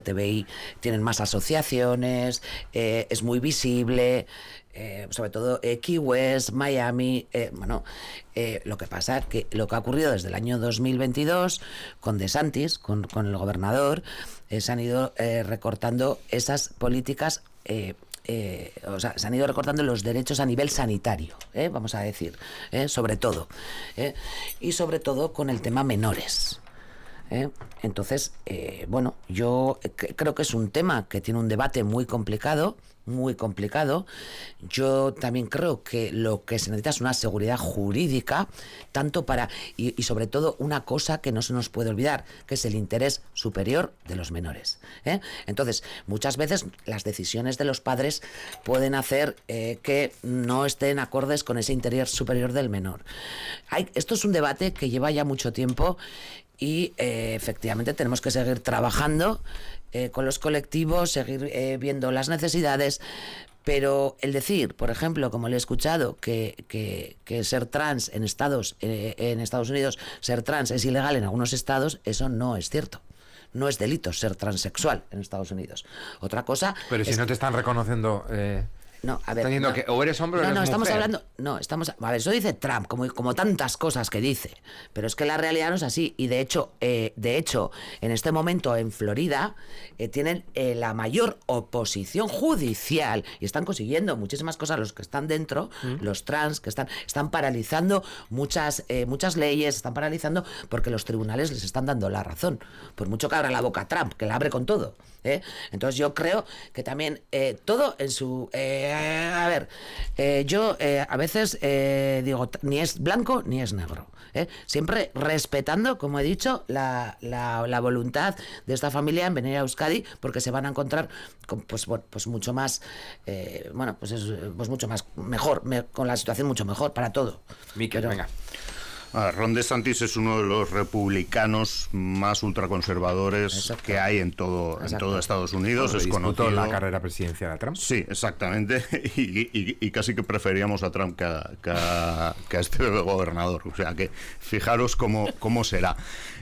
LGTBI tienen más asociaciones, es muy visible, sobre todo Key West, Miami, lo que pasa es que lo que ha ocurrido desde el año 2022 con DeSantis, con el gobernador, se han ido recortando esas políticas, se han ido recortando los derechos a nivel sanitario, vamos a decir, sobre todo, y sobre todo con el tema menores. Entonces, yo creo que es un tema que tiene un debate muy complicado. Yo también creo que lo que se necesita es una seguridad jurídica, tanto para, y sobre todo una cosa que no se nos puede olvidar, que es el interés superior de los menores. Entonces, muchas veces las decisiones de los padres pueden hacer que no estén acordes con ese interés superior del menor. Esto es un debate que lleva ya mucho tiempo. Y efectivamente tenemos que seguir trabajando con los colectivos, seguir viendo las necesidades, pero el decir, por ejemplo, como le he escuchado, que ser trans en Estados Unidos, ser trans es ilegal en algunos estados, eso no es cierto. No es delito ser transexual en Estados Unidos. Otra cosa... Pero si no te están reconociendo... No, a ver, diciendo que o eres hombre o eres mujer. Estamos hablando, a ver, eso dice Trump, como tantas cosas que dice, pero es que la realidad no es así. Y de hecho, en este momento en Florida tienen la mayor oposición judicial y están consiguiendo muchísimas cosas los que están dentro, los trans, que están paralizando muchas leyes, están paralizando porque los tribunales les están dando la razón, por mucho que abra la boca Trump, que la abre con todo. Entonces yo creo que también todo en su... yo a veces digo, ni es blanco ni es negro, siempre respetando, como he dicho, la voluntad de esta familia en venir a Euskadi, porque se van a encontrar con, pues mucho más mucho más mejor, con la situación mucho mejor para todo. Miquel, venga. Ron DeSantis es uno de los republicanos más ultraconservadores Exacto. que hay en todo Estados Unidos. Es Disputó conocido la carrera presidencial a Trump. Sí, exactamente. Y casi que preferíamos a Trump que a este gobernador. O sea que fijaros cómo será.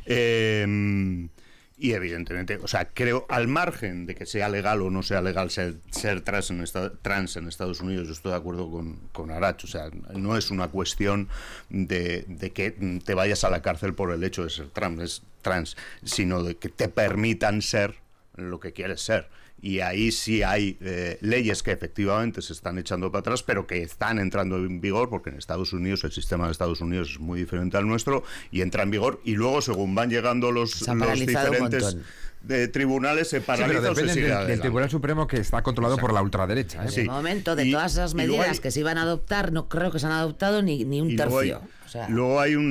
Y evidentemente, o sea, creo, al margen de que sea legal o no sea legal ser trans en Estados Unidos, yo estoy de acuerdo con Arach. O sea, no es una cuestión de que te vayas a la cárcel por el hecho de ser trans, sino de que te permitan ser lo que quieres ser. Y ahí sí hay leyes que efectivamente se están echando para atrás, pero que están entrando en vigor, porque en Estados Unidos, el sistema de Estados Unidos es muy diferente al nuestro, y entra en vigor, y luego según van llegando los diferentes tribunales, se paraliza. Sí, pero depende del Tribunal Supremo, que está controlado por la ultraderecha. En el momento de todas esas medidas que se iban a adoptar, no creo que se han adoptado ni un tercio. Luego hay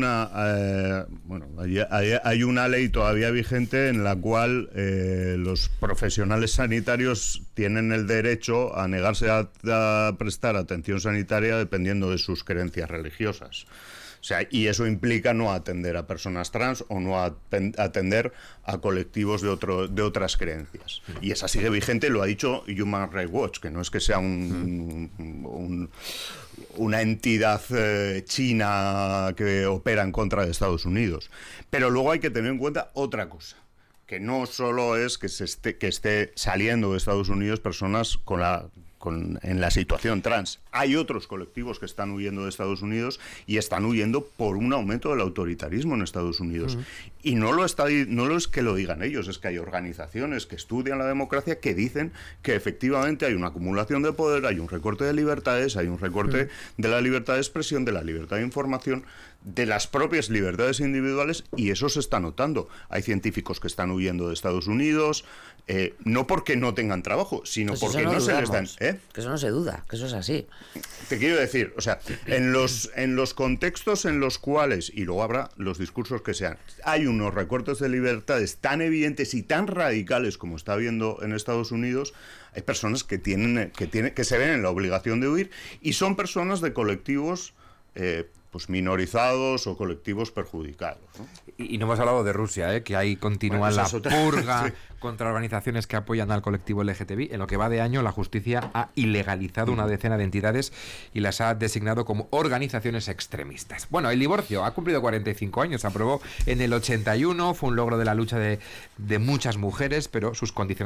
hay una ley todavía vigente en la cual los profesionales sanitarios tienen el derecho a negarse a prestar atención sanitaria dependiendo de sus creencias religiosas. O sea, y eso implica no atender a personas trans o no atender a colectivos de otras creencias. Y esa sigue vigente, lo ha dicho Human Rights Watch, que no es que sea una entidad china que opera en contra de Estados Unidos. Pero luego hay que tener en cuenta otra cosa, que no solo es que esté saliendo de Estados Unidos personas en la situación trans. Hay otros colectivos que están huyendo de Estados Unidos y están huyendo por un aumento del autoritarismo en Estados Unidos. Y no es que lo digan ellos, es que hay organizaciones que estudian la democracia que dicen que efectivamente hay una acumulación de poder, hay un recorte de libertades, hay un recorte de la libertad de expresión, de la libertad de información, de las propias libertades individuales, y eso se está notando. Hay científicos que están huyendo de Estados Unidos, no porque no tengan trabajo, sino pues porque no se les dan... Que eso no se duda, que eso es así. Te quiero decir, o sea, en los contextos en los cuales, y luego habrá los discursos que sean, hay unos recortes de libertades tan evidentes y tan radicales como está habiendo en Estados Unidos, hay personas que se ven en la obligación de huir, y son personas de colectivos pues minorizados o colectivos perjudicados, ¿no? Y no hemos hablado de Rusia, que ahí continúa la purga contra organizaciones que apoyan al colectivo LGTBI. En lo que va de año, la justicia ha ilegalizado una decena de entidades y las ha designado como organizaciones extremistas. Bueno, el divorcio ha cumplido 45 años, se aprobó en el 81, fue un logro de la lucha de muchas mujeres, pero sus condiciones